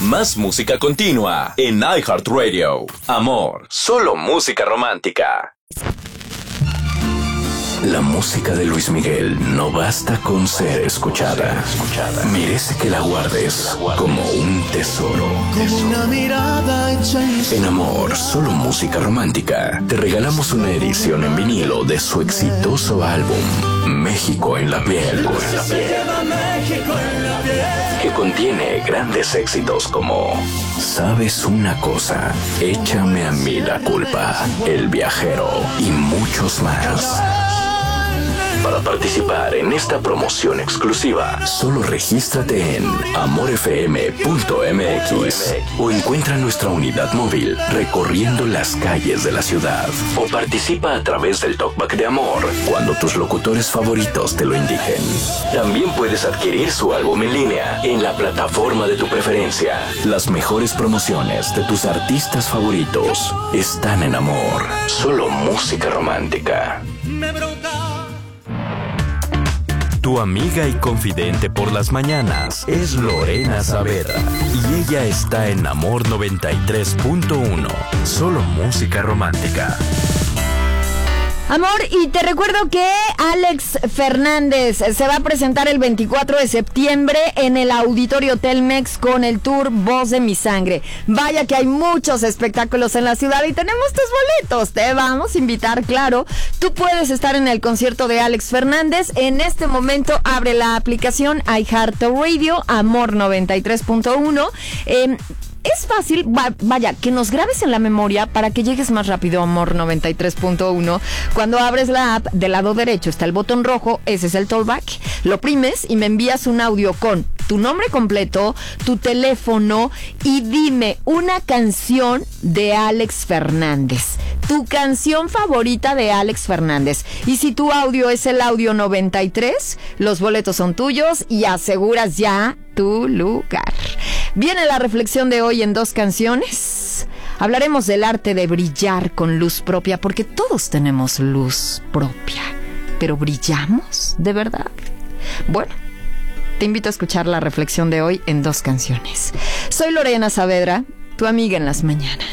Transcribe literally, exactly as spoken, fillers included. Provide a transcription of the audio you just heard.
Más música continua en iHeartRadio. Amor, solo música romántica. La música de Luis Miguel no basta con ser escuchada. Merece que la guardes como un tesoro. En Amor, solo música romántica, te regalamos una edición en vinilo de su exitoso álbum México en la piel, que contiene grandes éxitos como Sabes una cosa, Échame a mí la culpa, El viajero y muchos más. Para participar en esta promoción exclusiva, solo regístrate en amor f m punto m x o encuentra nuestra unidad móvil recorriendo las calles de la ciudad. O participa a través del Talkback de Amor cuando tus locutores favoritos te lo indiquen. También puedes adquirir su álbum en línea en la plataforma de tu preferencia. Las mejores promociones de tus artistas favoritos están en Amor, solo música romántica. Tu amiga y confidente por las mañanas es Lorena Saavedra y ella está en Amor noventa y tres punto uno, solo música romántica. Amor, y te recuerdo que Alex Fernández se va a presentar el veinticuatro de septiembre en el Auditorio Telmex con el tour Voz de mi Sangre. Vaya que hay muchos espectáculos en la ciudad y tenemos tus boletos. Te vamos a invitar, claro. Tú puedes estar en el concierto de Alex Fernández. En este momento abre la aplicación iHeartRadio, Amor noventa y tres punto uno. Eh, Es fácil, va, vaya, que nos grabes en la memoria para que llegues más rápido a Amor noventa y tres punto uno. Cuando abres la app, del lado derecho está el botón rojo, ese es el Talkback. Lo oprimes y me envías un audio con tu nombre completo, tu teléfono y dime una canción de Alex Fernández. Tu canción favorita de Alex Fernández. Y si tu audio es el audio noventa y tres, los boletos son tuyos y aseguras ya tu lugar. Viene la reflexión de hoy en dos canciones. Hablaremos del arte de brillar con luz propia, porque todos tenemos luz propia. ¿Pero brillamos de verdad? Bueno, te invito a escuchar la reflexión de hoy en dos canciones. Soy Lorena Saavedra, tu amiga en las mañanas.